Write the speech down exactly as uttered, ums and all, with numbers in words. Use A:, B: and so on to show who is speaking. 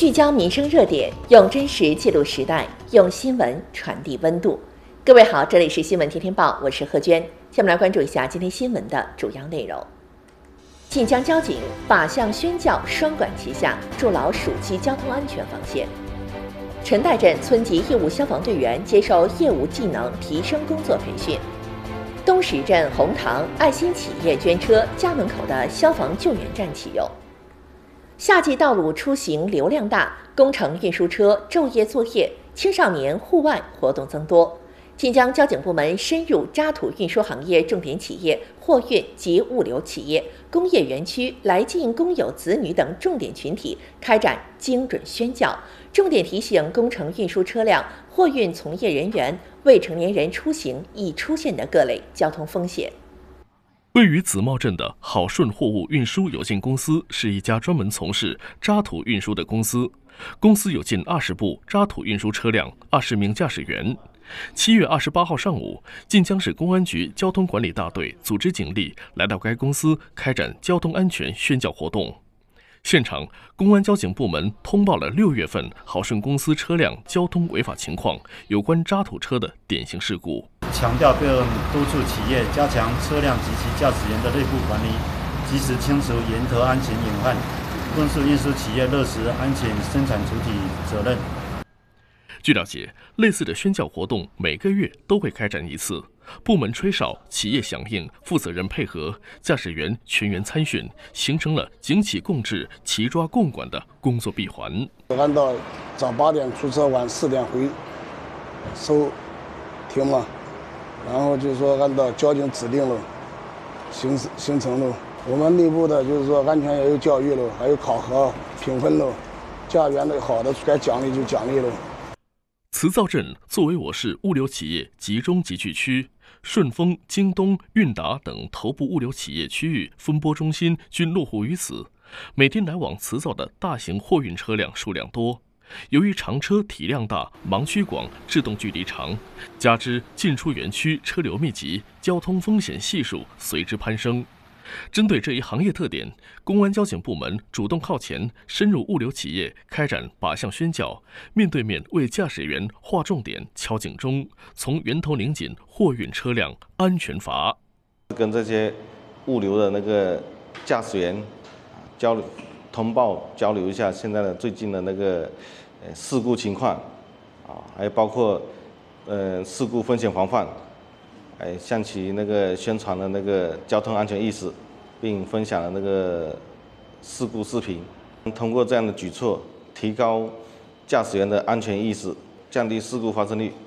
A: 聚焦民生热点，用真实记录时代，用新闻传递温度。各位好，这里是新闻天天报，我是贺娟。下面来关注一下今天新闻的主要内容。晋江交警靶向宣教双管齐下，筑牢暑期交通安全防线。陈代镇村级义务消防队员接受业务技能提升工作培训。东石镇红塘爱心企业捐车，家门口的消防救援站启用。夏季道路出行流量大，工程运输车昼夜作业，青少年户外活动增多。晋江交警部门深入渣土运输行业重点企业、货运及物流企业、工业园区、来晋工友子女等重点群体开展精准宣教，重点提醒工程运输车辆、货运从业人员未成年人出行易出现的各类交通风险。
B: 位于子茂镇的好顺货物运输有限公司是一家专门从事渣土运输的公司，公司有近二十部渣土运输车辆，二十名驾驶员。七月二十八号上午，晋江市公安局交通管理大队组织警力来到该公司开展交通安全宣教活动。现场，公安交警部门通报了六月份好顺公司车辆交通违法情况，有关渣土车的典型事故。
C: 强调并督促企业加强车辆及其驾驶员的内部管理，及时清除源头安全隐患，敦促运输企业落实安全生产主体责任。
B: 据了解，类似的宣教活动每个月都会开展一次，部门吹哨，企业响应，负责人配合，驾驶员全员参训，形成了警企共治、齐抓共管的工作闭环。
D: 按照早八点出车，晚四点回收停嘛，然后就是说按照交警指令了，形形成了。我们内部的就是说安全也有教育了，还有考核评分了，驾员的好的该奖励就奖励了。
B: 慈灶镇作为我市物流企业集中集聚区，顺丰、京东、韵达等头部物流企业区域分拨中心均落户于此，每天来往慈灶的大型货运车辆数量多。由于长车体量大、盲区广、制动距离长，加之进出园区车流密集，交通风险系数随之攀升。针对这一行业特点，公安交警部门主动靠前，深入物流企业开展靶向宣教，面对面为驾驶员划重点、敲警钟，从源头拧紧货运车辆安全阀。
E: 跟这些物流的那个驾驶员交流、通报交流一下现在的最近的那个呃事故情况啊，还有包括呃事故风险防范。哎，向其那个宣传了那个交通安全意识，并分享了那个事故视频。通过这样的举措，提高驾驶员的安全意识，降低事故发生率。